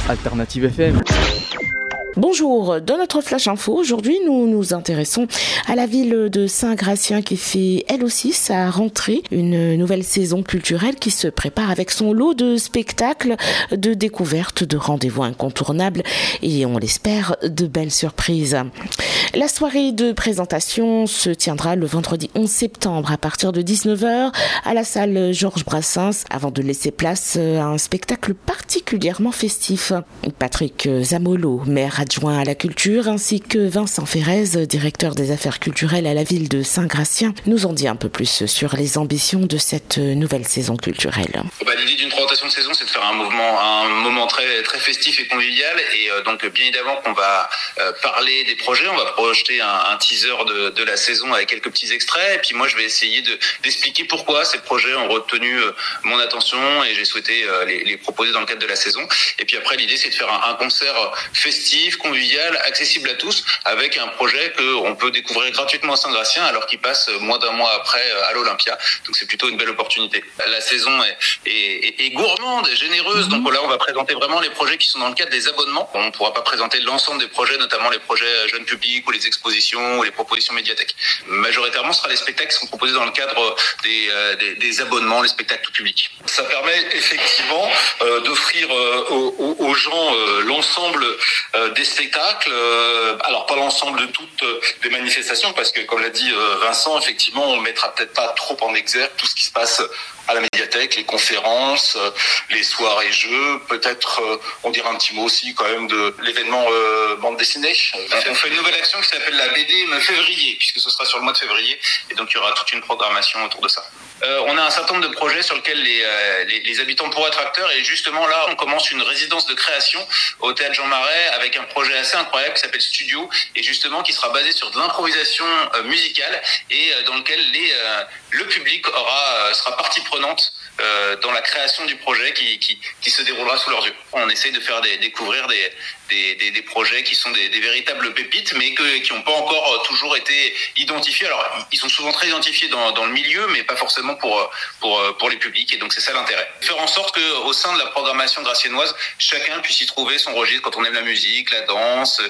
Alternative FM. Bonjour, dans notre Flash Info, aujourd'hui nous nous intéressons à la ville de Saint-Gratien qui fait elle aussi sa rentrée, une nouvelle saison culturelle qui se prépare avec son lot de spectacles, de découvertes, de rendez-vous incontournables et on l'espère de belles surprises. La soirée de présentation se tiendra le vendredi 11 septembre à partir de 19h à la salle Georges Brassens avant de laisser place à un spectacle particulièrement festif. Patrick Zamolo, maire adjoint à la culture, ainsi que Vincent Ferrez, directeur des affaires culturelles à la ville de Saint-Gratien, nous en dit un peu plus sur les ambitions de cette nouvelle saison culturelle. L'idée d'une présentation de saison, c'est de faire un moment très, très festif et convivial. Et donc, bien évidemment qu'on va parler des projets. On va projeter un teaser de la saison avec quelques petits extraits. Et puis moi, je vais essayer d'expliquer pourquoi ces projets ont retenu mon attention et j'ai souhaité les proposer dans le cadre de la saison. Et puis après, l'idée, c'est de faire un concert festif, convivial, accessible à tous, avec un projet qu'on peut découvrir gratuitement à Saint-Gratien alors qu'il passe moins d'un mois après à l'Olympia. Donc c'est plutôt une belle opportunité. La saison est gourmande et généreuse. Donc là, on va présenter vraiment les projets qui sont dans le cadre des abonnements. On ne pourra pas présenter l'ensemble des projets, notamment les projets jeunes publics ou les expositions ou les propositions médiathèques. Majoritairement, ce sera les spectacles qui sont proposés dans le cadre des abonnements, les spectacles tout public. Ça permet effectivement d'offrir aux gens l'ensemble des spectacles, alors pas l'ensemble de toutes les manifestations, parce que comme l'a dit Vincent, effectivement, on mettra peut-être pas trop en exergue tout ce qui se passe à la médiathèque, les conférences, les soirées jeux, peut-être on dira un petit mot aussi quand même de l'événement bande dessinée. On fait une nouvelle action qui s'appelle la BD février, puisque ce sera sur le mois de février, et donc il y aura toute une programmation autour de ça. On a un certain nombre de projets sur lesquels les habitants pourraient être acteurs, et justement là, on commence une résidence de création au Théâtre Jean Marais avec un projet assez incroyable qui s'appelle Studio, et justement qui sera basé sur de l'improvisation musicale, et dans lequel le public sera partie prenante dans la création du projet qui se déroulera sous leurs yeux. On essaye de faire découvrir des projets qui sont des véritables pépites, mais qui n'ont pas encore toujours été identifiés. Alors, ils sont souvent très identifiés dans le milieu, mais pas forcément pour les publics, et donc c'est ça l'intérêt. Faire en sorte qu'au sein de la programmation graciennoise, chacun puisse y trouver son registre quand on aime la musique, la danse,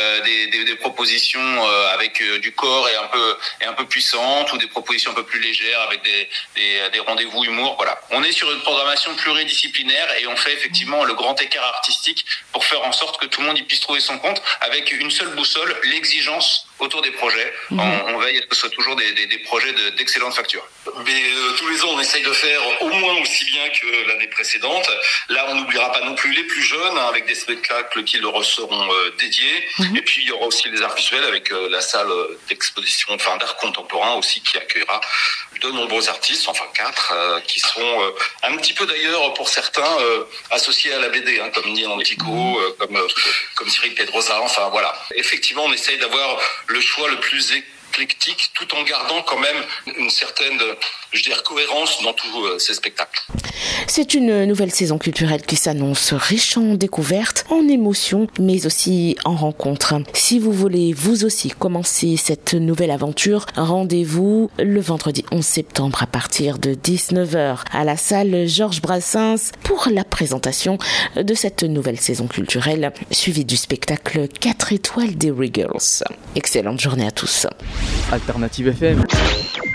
des propositions avec du corps et un peu puissantes, ou des propositions un peu plus légères avec des rendez-vous humour, voilà. On est sur une programmation pluridisciplinaire et on fait effectivement le grand écart artistique pour faire en sorte que tout le monde y puisse trouver son compte avec une seule boussole, l'exigence autour des projets. On veille à ce que ce soit toujours des projets d'excellente facture. Mais tous les ans, on essaye de faire au moins aussi bien que l'année précédente. Là, on n'oubliera pas non plus les plus jeunes, avec des spectacles qui leur seront dédiés. Et puis, il y aura aussi les arts visuels avec la salle d'exposition, d'art contemporain aussi, qui accueillera de nombreux artistes, 4, qui seront un petit peu d'ailleurs, pour certains, associés à la BD, comme Nian Tico, comme Cyril Pedrosa, voilà. Effectivement, on essaye d'avoir le choix le plus éclectique, tout en gardant quand même une certaine, cohérence dans tous ces spectacles. C'est une nouvelle saison culturelle qui s'annonce riche en découvertes, en émotions, mais aussi en rencontres. Si vous voulez vous aussi commencer cette nouvelle aventure, rendez-vous le vendredi 11 septembre à partir de 19h à la salle Georges Brassens pour la présentation de cette nouvelle saison culturelle, suivie du spectacle 4 étoiles des Regals. Excellente journée à tous. Alternative FM.